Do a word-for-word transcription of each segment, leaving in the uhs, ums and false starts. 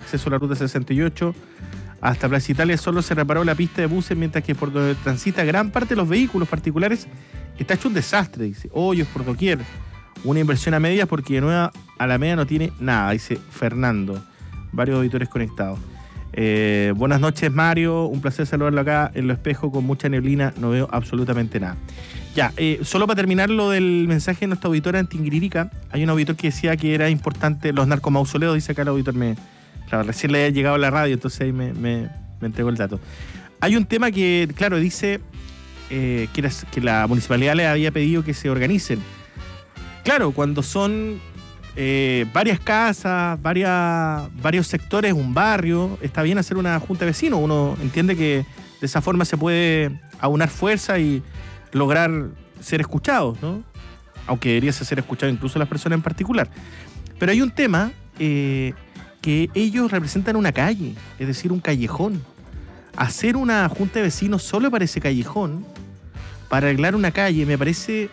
acceso a la ruta sesenta y ocho. Hasta Plaza Italia solo se reparó la pista de buses, mientras que por donde transita gran parte de los vehículos particulares está hecho un desastre, dice. Hoyos por doquier. Una inversión a medias porque de Nueva Alameda no tiene nada, dice Fernando. Varios auditores conectados. Eh, buenas noches, Mario. Un placer saludarlo acá en Lo Espejo con mucha neblina. No veo absolutamente nada. Ya, eh, solo para terminar lo del mensaje de nuestra auditora en Tinguiririca, hay un auditor que decía que era importante los narcomausoleos, dice acá el auditor, me, claro, recién le había llegado a la radio, entonces ahí me, me, me entregó el dato. Hay un tema que, claro, dice eh, que, la, que la municipalidad le había pedido que se organicen. Claro, cuando son eh, varias casas, varias, varios sectores, un barrio, está bien hacer una junta de vecinos. Uno entiende que de esa forma se puede aunar fuerza y lograr ser escuchados, ¿no? Aunque debería ser escuchado incluso las personas en particular. Pero hay un tema eh, que ellos representan una calle, es decir, un callejón. Hacer una junta de vecinos solo para ese callejón, para arreglar una calle, me parece,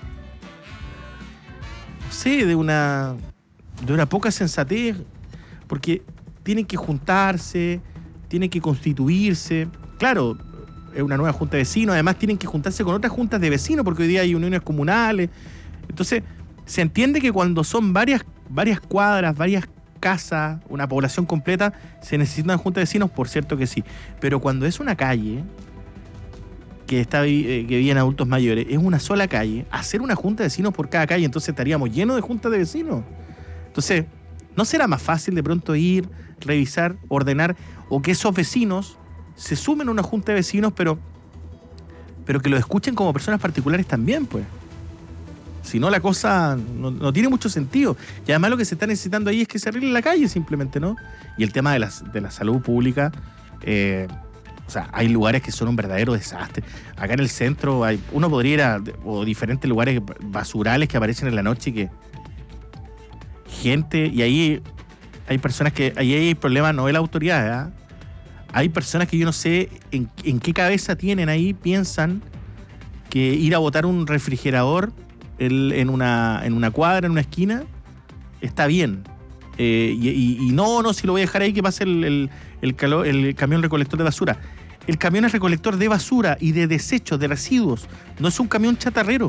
no sé, de una, de una poca sensatez, porque tienen que juntarse, tienen que constituirse. Claro, es una nueva junta de vecinos, además tienen que juntarse con otras juntas de vecinos, porque hoy día hay uniones comunales. Entonces, se entiende que cuando son varias, varias cuadras, varias casas, una población completa, se necesita una junta de vecinos, por cierto que sí. Pero cuando es una calle que está eh, que viven adultos mayores, es una sola calle, hacer una junta de vecinos por cada calle, entonces estaríamos llenos de juntas de vecinos. Entonces, ¿no será más fácil de pronto ir, revisar, ordenar, o que esos vecinos se sumen a una junta de vecinos, pero, pero que lo escuchen como personas particulares también, pues? Si no, la cosa no, no tiene mucho sentido. Y además lo que se está necesitando ahí es que se arregle la calle simplemente, ¿no? Y el tema de la, de la salud pública, eh, o sea, hay lugares que son un verdadero desastre. Acá en el centro hay, uno podría ir a o diferentes lugares basurales que aparecen en la noche y que gente, y ahí hay personas que, ahí hay problemas, no de la autoridad, ¿eh? Hay personas que yo no sé en, en qué cabeza tienen ahí, piensan que ir a botar un refrigerador el, en, una, en una cuadra, en una esquina, está bien. Eh, y, y, y no, no, si lo voy a dejar ahí que pase el, el, el, calor, el camión recolector de basura. El camión es recolector de basura y de desechos, de residuos. No es un camión chatarrero.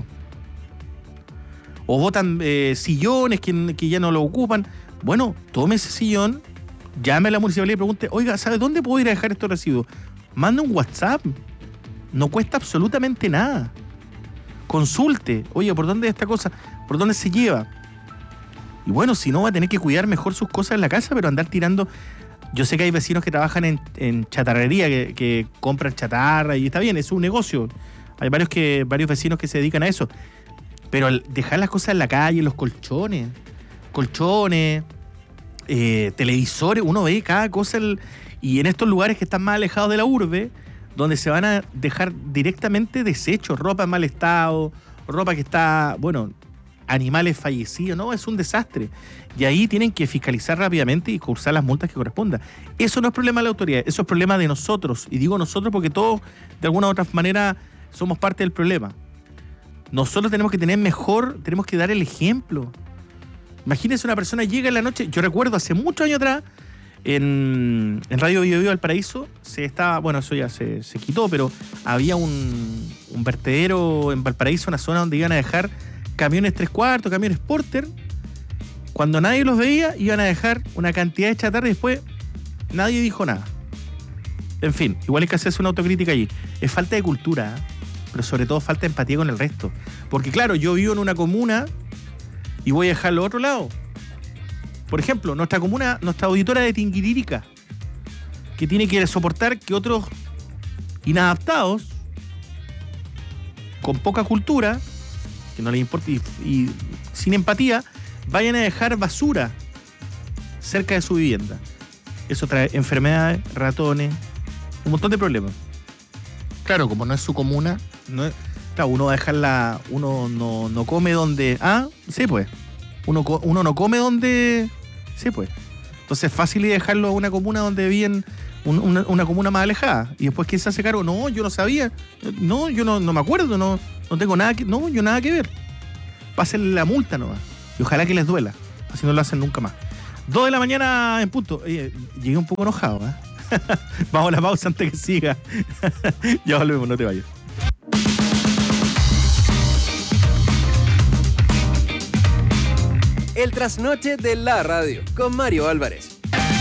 O botan eh, sillones que, que ya no lo ocupan. Bueno, tome ese sillón, llame a la municipalidad y pregunte, oiga, ¿sabe dónde puedo ir a dejar estos residuos? Manda un WhatsApp. No cuesta absolutamente nada. Consulte, oye, ¿por dónde es esta cosa? ¿Por dónde se lleva? Y bueno, si no, va a tener que cuidar mejor sus cosas en la casa, pero andar tirando. Yo sé que hay vecinos que trabajan en, en chatarrería, que, que compran chatarra, y está bien, es un negocio. Hay varios, que, varios vecinos que se dedican a eso. Pero al dejar las cosas en la calle, los colchones, colchones, eh, televisores, uno ve cada cosa. El, y en estos lugares que están más alejados de la urbe, donde se van a dejar directamente desechos, ropa en mal estado, ropa que está, bueno, animales fallecidos, no, es un desastre. Y ahí tienen que fiscalizar rápidamente y cursar las multas que correspondan. Eso no es problema de la autoridad, eso es problema de nosotros. Y digo nosotros porque todos, de alguna u otra manera, somos parte del problema. Nosotros tenemos que tener mejor, tenemos que dar el ejemplo. Imagínense, una persona llega en la noche, yo recuerdo hace muchos años atrás, en, en Radio Bio Bio Valparaíso, se estaba, bueno, eso ya se, se quitó, pero había un, un vertedero en Valparaíso, una zona donde iban a dejar camiones tres cuartos, camiones Porter. Cuando nadie los veía, iban a dejar una cantidad de chatarra y después nadie dijo nada. En fin, igual hay que hacerse una autocrítica allí. Es falta de cultura, ¿eh? Pero sobre todo falta de empatía con el resto. Porque claro, yo vivo en una comuna y voy a dejarlo a otro lado. Por ejemplo, nuestra comuna, nuestra auditora de Tinguiririca, que tiene que soportar que otros inadaptados, con poca cultura, que no les importa, y, y sin empatía, vayan a dejar basura cerca de su vivienda. Eso trae enfermedades, ratones, un montón de problemas. Claro, como no es su comuna, no es, claro, uno va a dejarla, uno no, no come donde... Ah, sí, pues. Uno, uno no come donde... Sí, pues. Entonces es fácil ir dejarlo a una comuna donde viven, un, una, una comuna más alejada. Y después, ¿quién se hace cargo? No, yo no sabía. No, yo no, no me acuerdo, no, no tengo nada que... No, yo nada que ver. Pásenle la multa nomás. Y ojalá que les duela. Así no lo hacen nunca más. Dos de la mañana en punto. Oye, llegué un poco enojado, ¿eh? Vamos a la pausa antes que siga. Ya volvemos, no te vayas. El trasnoche de la radio con Mario Álvarez.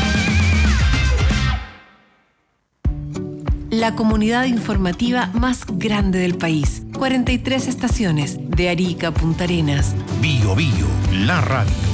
La comunidad informativa más grande del país. cuarenta y tres estaciones de Arica a Punta Arenas. Bio Bio, la radio.